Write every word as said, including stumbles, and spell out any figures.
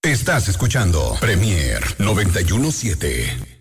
Estás escuchando Premier noventa y uno punto siete.